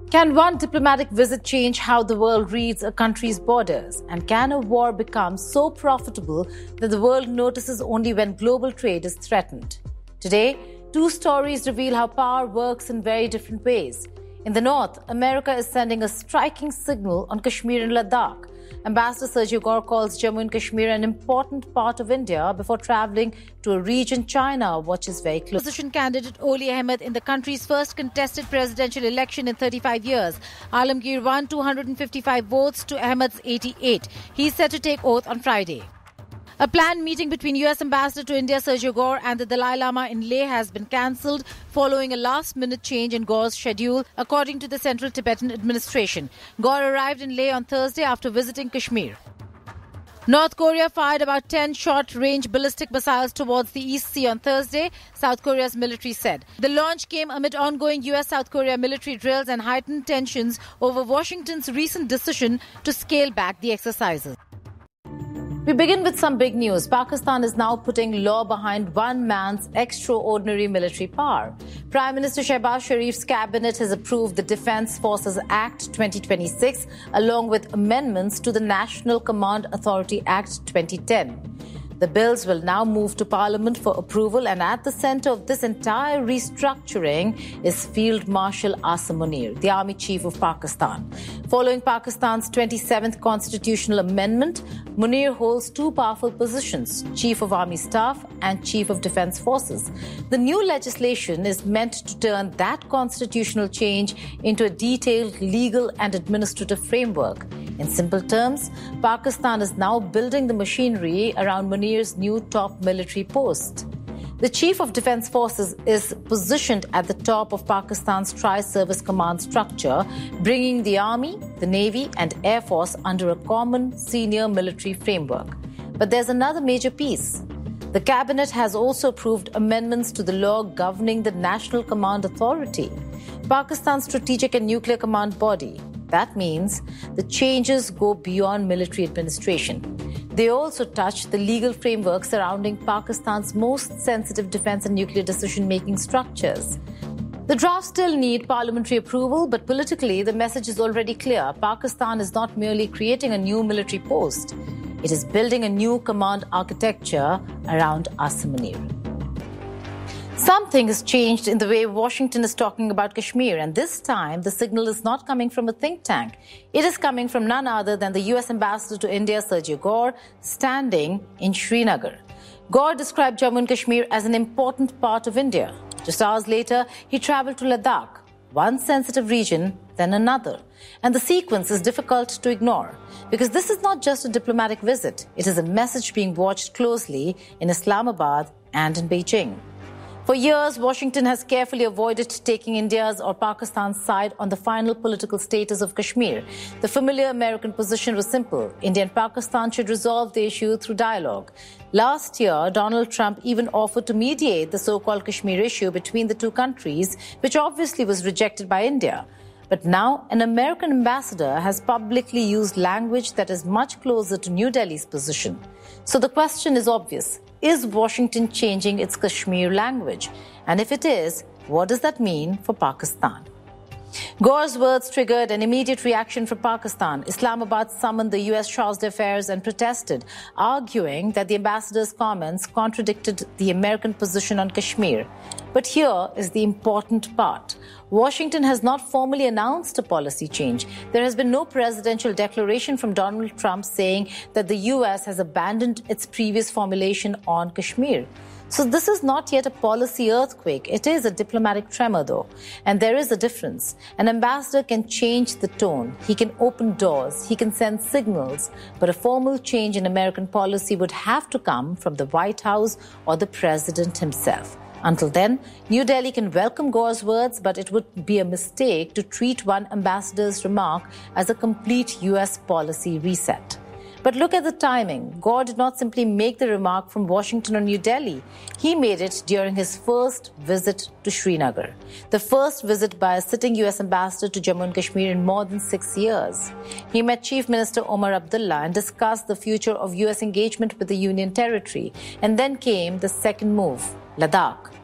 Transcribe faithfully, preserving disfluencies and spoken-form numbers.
Can one diplomatic visit change how the world reads a country's borders? And can a war become so profitable that the world notices only when global trade is threatened? Today, two stories reveal how power works in very different ways. In the north, America is sending a striking signal on Kashmir and Ladakh. Ambassador Sergio Gore calls Jammu and Kashmir an important part of India before travelling to a region China watches very closely. Opposition candidate Oli Ahmed in the country's first contested presidential election in thirty-five years. Alamgir won two hundred fifty-five votes to Ahmed's eighty-eight. He's set to take oath on Friday. A planned meeting between U S Ambassador to India Sergio Gore and the Dalai Lama in Leh has been cancelled following a last-minute change in Gore's schedule, according to the Central Tibetan Administration. Gore arrived in Leh on Thursday after visiting Kashmir. North Korea fired about ten short-range ballistic missiles towards the East Sea on Thursday, South Korea's military said. The launch came amid ongoing U S-South Korea military drills and heightened tensions over Washington's recent decision to scale back the exercises. We begin with some big news. Pakistan is now putting law behind one man's extraordinary military power. Prime Minister Shehbaz Sharif's cabinet has approved the Defence Forces Act twenty twenty-six along with amendments to the National Command Authority Act twenty ten. The bills will now move to Parliament for approval, and at the centre of this entire restructuring is Field Marshal Asim Munir, the Army Chief of Pakistan. Following Pakistan's twenty-seventh constitutional amendment, Munir holds two powerful positions, Chief of Army Staff and Chief of Defence Forces. The new legislation is meant to turn that constitutional change into a detailed legal and administrative framework. In simple terms, Pakistan is now building the machinery around Munir's new top military post. The Chief of Defence Forces is positioned at the top of Pakistan's tri-service command structure, bringing the Army, the Navy and Air Force under a common senior military framework. But there's another major piece. The Cabinet has also approved amendments to the law governing the National Command Authority, Pakistan's strategic and nuclear command body. That means the changes go beyond military administration. They also touch the legal framework surrounding Pakistan's most sensitive defence and nuclear decision-making structures. The drafts still need parliamentary approval, but politically the message is already clear. Pakistan is not merely creating a new military post. It is building a new command architecture around Asim Munir. Something has changed in the way Washington is talking about Kashmir, and this time the signal is not coming from a think tank. It is coming from none other than the U S Ambassador to India, Sergio Gore, standing in Srinagar. Gore described Jammu and Kashmir as an important part of India. Just hours later, he travelled to Ladakh, one sensitive region, then another. And the sequence is difficult to ignore, because this is not just a diplomatic visit. It is a message being watched closely in Islamabad and in Beijing. For years, Washington has carefully avoided taking India's or Pakistan's side on the final political status of Kashmir. The familiar American position was simple. India and Pakistan should resolve the issue through dialogue. Last year, Donald Trump even offered to mediate the so-called Kashmir issue between the two countries, which obviously was rejected by India. But now, an American ambassador has publicly used language that is much closer to New Delhi's position. So the question is obvious. Is Washington changing its Kashmir language? And if it is, what does that mean for Pakistan? Gore's words triggered an immediate reaction from Pakistan. Islamabad summoned the U S Charge d'Affaires and protested, arguing that the ambassador's comments contradicted the American position on Kashmir. But here is the important part. Washington has not formally announced a policy change. There has been no presidential declaration from Donald Trump saying that the U S has abandoned its previous formulation on Kashmir. So this is not yet a policy earthquake. It is a diplomatic tremor, though. And there is a difference. An ambassador can change the tone. He can open doors. He can send signals. But a formal change in American policy would have to come from the White House or the president himself. Until then, New Delhi can welcome Gore's words, but it would be a mistake to treat one ambassador's remark as a complete U S policy reset. But look at the timing. Gore did not simply make the remark from Washington or New Delhi. He made it during his first visit to Srinagar, the first visit by a sitting U S ambassador to Jammu and Kashmir in more than six years. He met Chief Minister Omar Abdullah and discussed the future of U S engagement with the Union Territory. And then came the second move, Ladakh.